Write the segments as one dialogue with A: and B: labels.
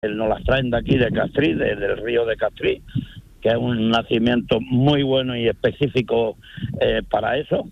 A: nos las traen de aquí de Castrí, del río de Castrí, que es un nacimiento muy bueno y específico para eso.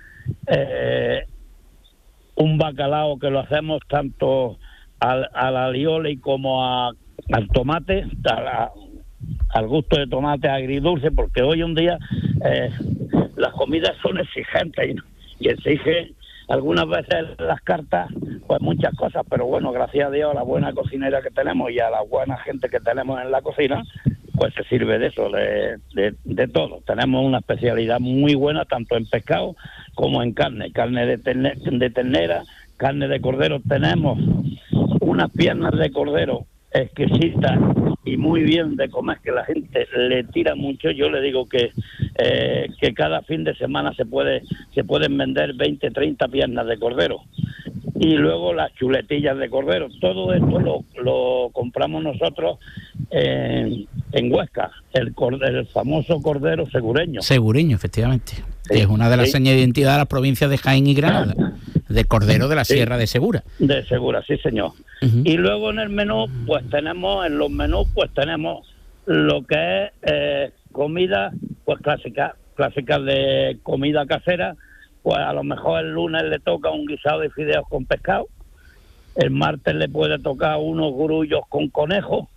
A: Un bacalao que lo hacemos tanto al alioli como al tomate, al gusto de tomate agridulce, porque hoy en día las comidas son exigentes y exigen algunas veces las cartas pues muchas cosas, pero bueno, gracias a Dios, a la buena cocinera que tenemos y a la buena gente que tenemos en la cocina, pues se sirve de eso, de todo. Tenemos una especialidad muy buena tanto en pescado como en carne de ternera, carne de cordero. Tenemos unas piernas de cordero exquisitas y muy bien de comer, que la gente le tira mucho. Yo le digo que cada fin de semana se pueden vender 20, 30 piernas de cordero. Y luego las chuletillas de cordero. Todo esto lo compramos nosotros en Huesca, el famoso cordero segureño.
B: Segureño, efectivamente.
A: Sí,
B: es una de las
A: sí.
B: señas de identidad de las provincias de Jaén y Granada, de cordero de la Sierra de Segura.
A: De Segura, sí, señor.
B: Uh-huh.
A: Y luego en el menú, en los menús tenemos lo que es comida, pues clásicas de comida casera. Pues a lo mejor el lunes le toca un guisado de fideos con pescado, el martes le puede tocar unos grullos con conejo,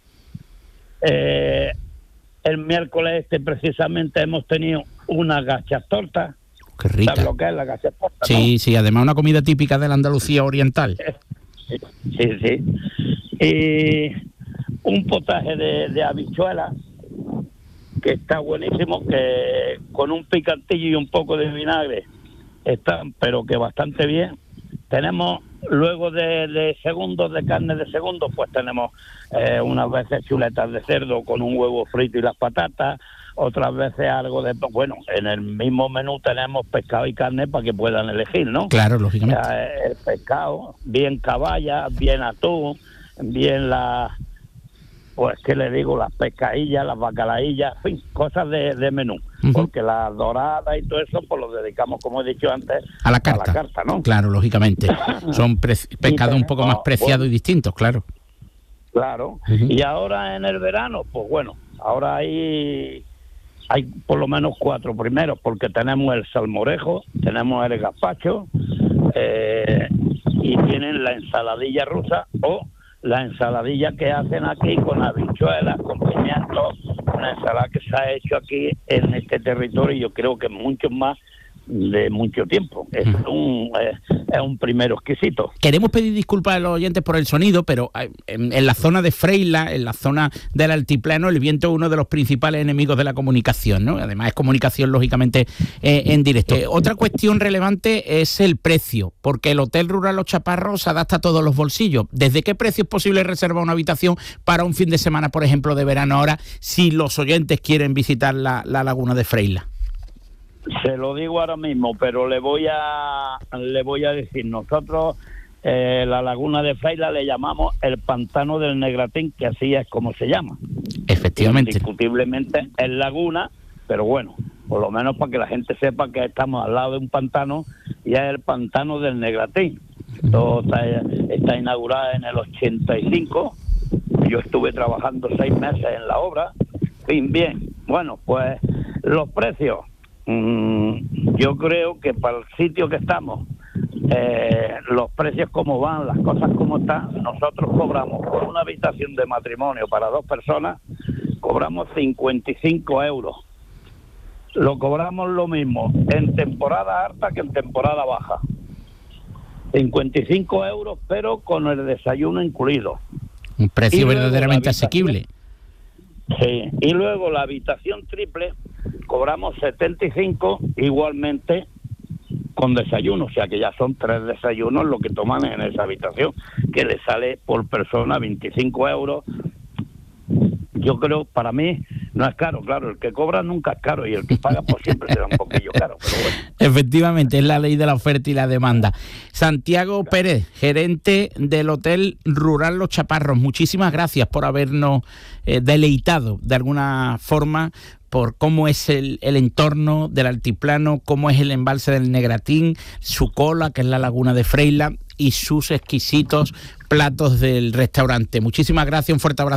A: el miércoles precisamente hemos tenido unas gachas tortas.
B: Qué rica.
A: ¿Sabes lo que es la gacha torta?
B: Sí,
A: ¿no?
B: sí, además una comida típica de la Andalucía oriental.
A: Sí. Y un potaje de habichuelas, que está buenísimo, que con un picantillo y un poco de vinagre están, pero que bastante bien. Tenemos luego de segundos, de carne de segundos, pues tenemos unas veces chuletas de cerdo con un huevo frito y las patatas, otras veces algo de... Bueno, en el mismo menú tenemos pescado y carne para que puedan elegir, ¿no?
B: Claro, lógicamente.
A: El pescado, bien caballa, bien atún, bien pues, ¿qué le digo? Las pescadillas, las bacalaillas, en fin, cosas de menú. Uh-huh. Porque las doradas y todo eso, pues lo dedicamos, como he dicho antes,
B: a la carta,
A: ¿no?
B: Claro, lógicamente. Son pescados un poco más preciados y distintos, claro.
A: Claro.
B: Uh-huh.
A: Y ahora en el verano, pues bueno, ahora hay por lo menos 4 primeros, porque tenemos el salmorejo, tenemos el gazpacho, y tienen la ensaladilla rusa o la ensaladilla que hacen aquí con habichuelas, con pimientos, una ensalada que se ha hecho aquí en este territorio, y yo creo que mucho más de mucho tiempo. Es un primero exquisito.
B: Queremos pedir disculpas a los oyentes por el sonido, pero en la zona de Freila, en la zona del altiplano, el viento es uno de los principales enemigos de la comunicación, ¿no? Además es comunicación, lógicamente, en directo. Otra cuestión relevante es el precio, porque el Hotel Rural Los Chaparros se adapta a todos los bolsillos. ¿Desde qué precio es posible reservar una habitación para un fin de semana, por ejemplo, de verano ahora, si los oyentes quieren visitar la laguna de Freila?
A: Se lo digo ahora mismo, pero le voy a decir, nosotros la laguna de Freila le llamamos el pantano del Negratín, que así es como se llama.
B: Efectivamente.
A: Indiscutiblemente es laguna, pero bueno, por lo menos para que la gente sepa que estamos al lado de un pantano, y es el pantano del Negratín. Todo está inaugurado en el 85, yo estuve trabajando 6 meses en la obra. Bien, bueno, pues los precios... yo creo que para el sitio que estamos, los precios como van, las cosas como están, nosotros cobramos por una habitación de matrimonio para 2 personas, cobramos 55 euros. Lo cobramos lo mismo en temporada alta que en temporada baja. 55 euros, pero con el desayuno incluido.
B: Un precio verdaderamente asequible.
A: Sí, y luego la habitación triple cobramos 75 igualmente con desayuno, o sea que ya son 3 desayunos lo que toman en esa habitación, que le sale por persona 25 euros. Yo creo, para mí, no es caro, claro, el que cobra nunca es caro y el que paga pues siempre será un poquillo caro, pero bueno.
B: Efectivamente, es la ley de la oferta y la demanda. Santiago Pérez, gerente del Hotel Rural Los Chaparros, muchísimas gracias por habernos deleitado de alguna forma por cómo es el entorno del altiplano, cómo es el embalse del Negratín, su cola, que es la laguna de Freila, y sus exquisitos platos del restaurante. Muchísimas gracias, un fuerte abrazo.